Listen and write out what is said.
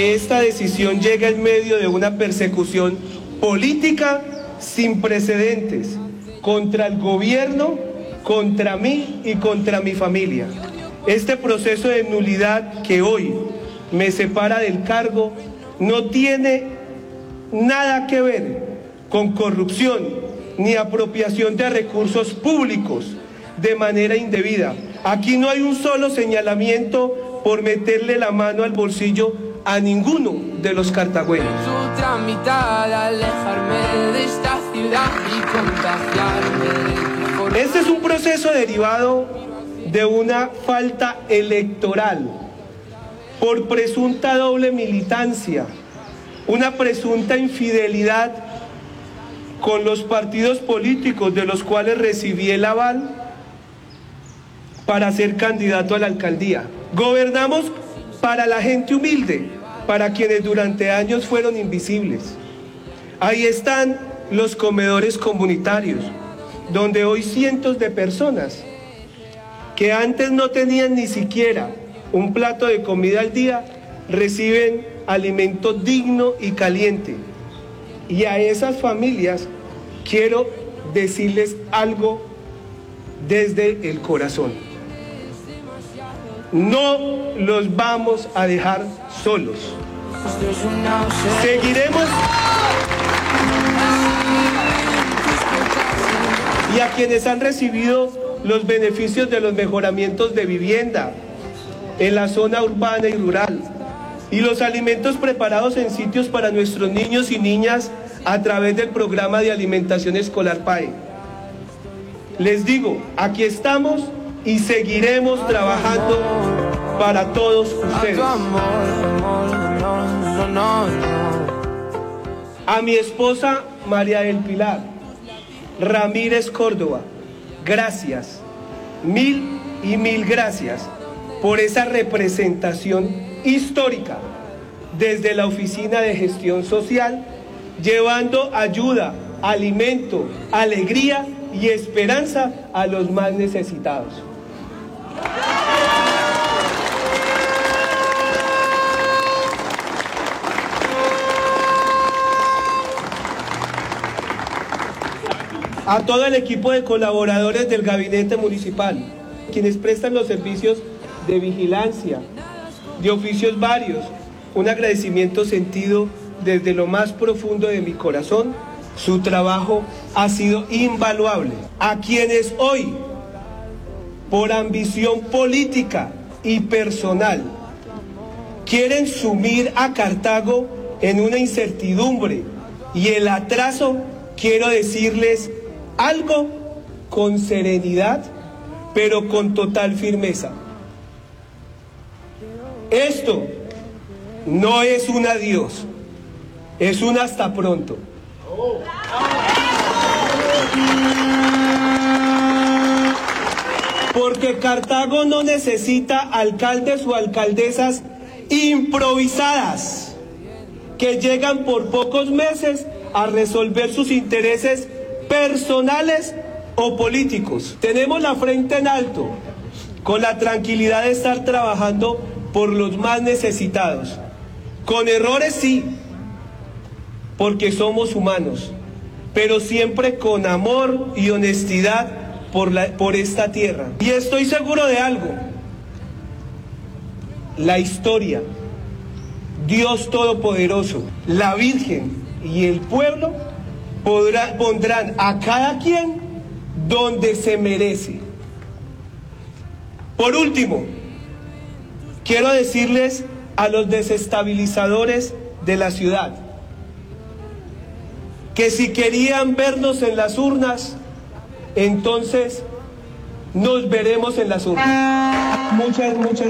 Esta decisión llega en medio de una persecución política sin precedentes contra el gobierno, contra mí y contra mi familia. Este proceso de nulidad que hoy me separa del cargo no tiene nada que ver con corrupción ni apropiación de recursos públicos de manera indebida. Aquí no hay un solo señalamiento por meterle la mano al bolsillo a ninguno de los cartagüeños. Este es un proceso derivado de una falta electoral por presunta doble militancia, una presunta infidelidad con los partidos políticos de los cuales recibí el aval para ser candidato a la alcaldía. Gobernamos para la gente humilde, para quienes durante años fueron invisibles. Ahí están los comedores comunitarios, donde hoy cientos de personas que antes no tenían ni siquiera un plato de comida al día, reciben alimento digno y caliente. Y a esas familias quiero decirles algo desde el corazón. No los vamos a dejar solos. Seguiremos. Y a quienes han recibido los beneficios de los mejoramientos de vivienda en la zona urbana y rural, y los alimentos preparados en sitios para nuestros niños y niñas a través del programa de alimentación escolar PAE. Les digo, aquí estamos y seguiremos trabajando para todos ustedes. A mi esposa María del Pilar Ramírez Córdoba, gracias, mil y mil gracias por esa representación histórica desde la Oficina de Gestión Social, llevando ayuda, alimento, alegría y esperanza a los más necesitados. A todo el equipo de colaboradores del Gabinete Municipal, quienes prestan los servicios de vigilancia, de oficios varios, un agradecimiento sentido desde lo más profundo de mi corazón. Su trabajo ha sido invaluable. A quienes hoy, por ambición política y personal, quieren sumir a Cartago en una incertidumbre y el atraso, quiero decirles algo con serenidad, pero con total firmeza. Esto no es un adiós, es un hasta pronto. Porque Cartago no necesita alcaldes o alcaldesas improvisadas que llegan por pocos meses a resolver sus intereses personales o políticos. Tenemos la frente en alto, con la tranquilidad de estar trabajando por los más necesitados. Con errores sí, porque somos humanos, pero siempre con amor y honestidad por esta tierra. Y estoy seguro de algo: la historia, Dios Todopoderoso, la Virgen y el pueblo pondrán a cada quien donde se merece. Por último, quiero decirles a los desestabilizadores de la ciudad que si querían vernos en las urnas, entonces nos veremos en las urnas. Muchas